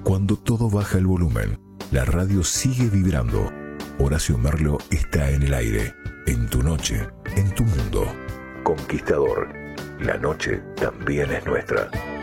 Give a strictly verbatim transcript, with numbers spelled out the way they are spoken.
Cuando todo baja el volumen, la radio sigue vibrando. Horacio Merlo está en el aire, en tu noche, en tu mundo. Conquistador, la noche también es nuestra.